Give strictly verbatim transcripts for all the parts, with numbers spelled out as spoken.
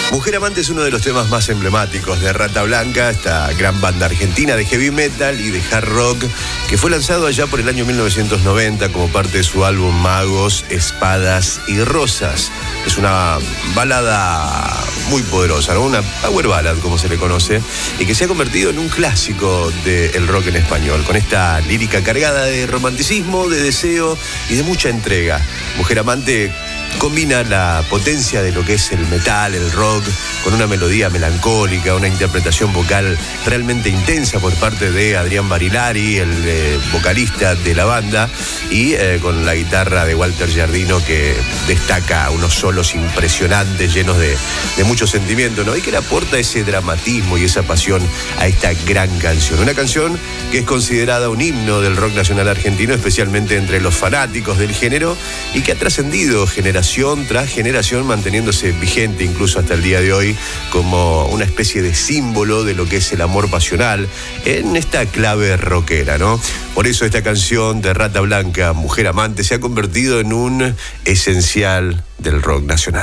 Mujer Amante es uno de los temas más emblemáticos de Rata Blanca, esta gran banda argentina de heavy metal y de hard rock que fue lanzado allá por el año mil novecientos noventa como parte de su álbum Magos, Espadas y Rosas. Es una balada muy poderosa, ¿no? Una power ballad, como se le conoce, y que se ha convertido en un clásico del rock en español, con esta lírica cargada de romanticismo, de deseo y de mucha entrega. Mujer Amante combina la potencia de lo que es el metal, el rock, con una melodía melancólica, una interpretación vocal realmente intensa por parte de Adrián Barilari, el eh, vocalista de la banda, y eh, con la guitarra de Walter Giardino, que destaca unos solos impresionantes, llenos de, de mucho sentimiento, ¿no? Y que le aporta ese dramatismo y esa pasión a esta gran canción. Una canción que es considerada un himno del rock nacional argentino, especialmente entre los fanáticos del género, y que ha trascendido generaciones tras generación, manteniéndose vigente incluso hasta el día de hoy como una especie de símbolo de lo que es el amor pasional en esta clave rockera, ¿no? Por eso esta canción de Rata Blanca, Mujer Amante, se ha convertido en un esencial del rock nacional.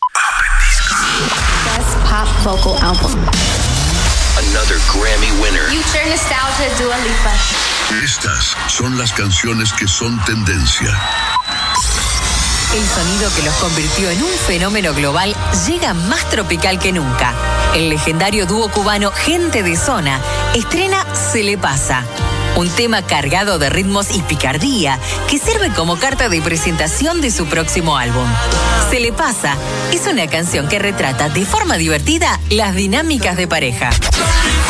Best pop vocal album. Another Grammy winner. Future Nostalgia, Dua Lipa. Estas son las canciones que son tendencia. El sonido que los convirtió en un fenómeno global llega más tropical que nunca. El legendario dúo cubano Gente de Zona estrena Se le pasa, un tema cargado de ritmos y picardía que sirve como carta de presentación de su próximo álbum. Se le pasa es una canción que retrata de forma divertida las dinámicas de pareja.